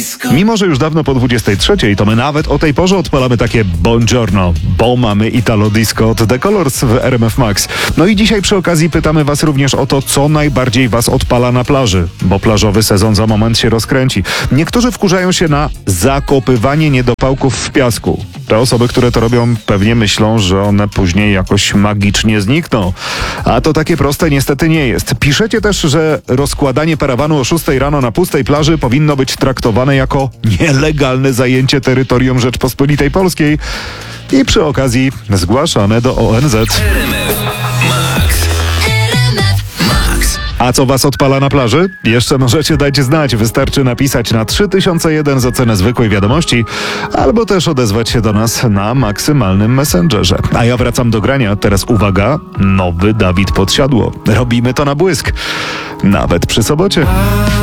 Mimo że już dawno po 23, to my nawet o tej porze odpalamy takie buongiorno, bo mamy Italo Disco od The Colors w RMF Max. No i dzisiaj przy okazji pytamy was również o to, co najbardziej was odpala na plaży, bo plażowy sezon za moment się rozkręci. Niektórzy wkurzają się na zakopywanie niedopałków w piasku. Te osoby, które to robią, pewnie myślą, że one później jakoś magicznie znikną. A to takie proste niestety nie jest. Piszecie też, że rozkładanie parawanu o 6 rano na pustej plaży powinno być traktowane jako nielegalne zajęcie terytorium Rzeczpospolitej Polskiej i przy okazji zgłaszane do ONZ. A co was odpala na plaży? Jeszcze możecie dać znać. Wystarczy napisać na 3001 za cenę zwykłej wiadomości albo też odezwać się do nas na maksymalnym Messengerze. A ja wracam do grania. Teraz uwaga, nowy Dawid Podsiadło. Robimy to na błysk. Nawet przy sobocie.